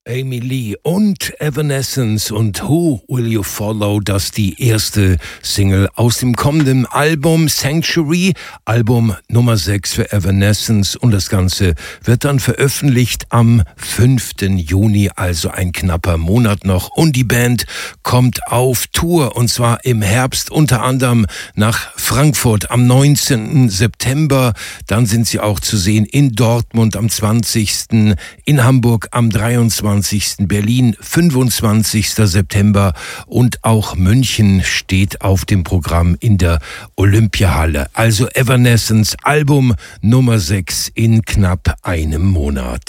Amy Lee und Evanescence und Who Will You Follow, das die erste Single aus dem kommenden Album Sanctuary, Album Nummer 6 für Evanescence, und das Ganze wird dann veröffentlicht am 5. Juni, also ein knapper Monat noch, und die Band kommt auf Tour, und zwar im Herbst unter anderem nach Frankfurt am 19. September, dann sind sie auch zu sehen in Dortmund am 20., in Hamburg am 23., Berlin 25. September und auch München steht auf dem Programm in der Olympiahalle. Also Evanescence, Album Nummer 6 in knapp einem Monat.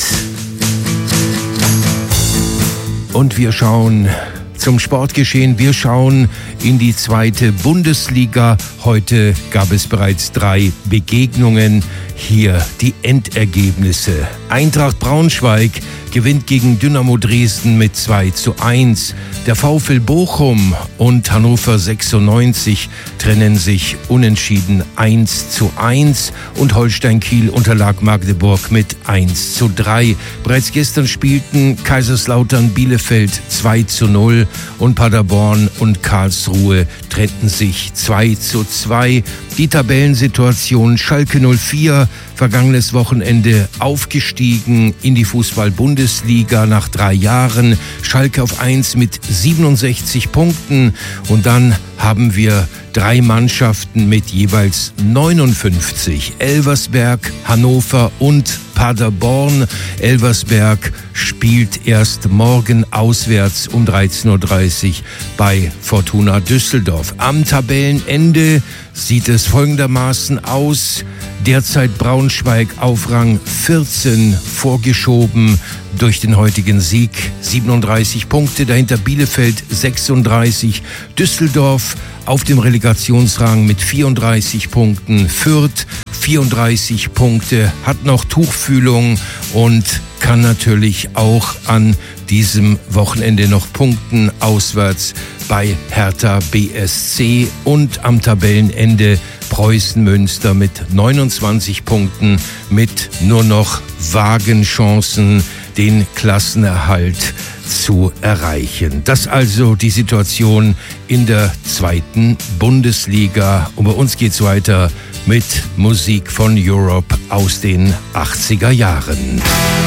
Und wir schauen zum Sportgeschehen. Wir schauen in die 2. Bundesliga. Heute gab es bereits 3 Begegnungen. Hier die Endergebnisse. Eintracht Braunschweig gewinnt gegen Dynamo Dresden mit 2:1. Der VfL Bochum und Hannover 96 trennen sich unentschieden 1:1 und Holstein Kiel unterlag Magdeburg mit 1:3. Bereits gestern spielten Kaiserslautern Bielefeld 2:0 und Paderborn und Karlsruhe trennten sich 2:2. Die Tabellensituation: Schalke 04 vergangenes Wochenende aufgestiegen in die Fußball-Bundesliga nach 3 Jahren. Schalke auf 1 mit 67 Punkten. Und dann haben wir 3 Mannschaften mit jeweils 59. Elversberg, Hannover und Paderborn. Elversberg spielt erst morgen auswärts um 13:30 Uhr bei Fortuna Düsseldorf. Am Tabellenende sieht es folgendermaßen aus. Derzeit Braunschweig auf Rang 14 vorgeschoben durch den heutigen Sieg. 37 Punkte, dahinter Bielefeld 36. Düsseldorf auf dem Relegationsrang mit 34 Punkten. Fürth 34 Punkte, hat noch Tuchfühlung und kann natürlich auch an diesem Wochenende noch punkten auswärts bei Hertha BSC. Und am Tabellenende Preußen Münster mit 29 Punkten mit nur noch vagen Chancen, den Klassenerhalt zu erreichen. Das also die Situation in der 2. Bundesliga. Und bei uns geht's weiter mit Musik von Europe aus den 80er Jahren.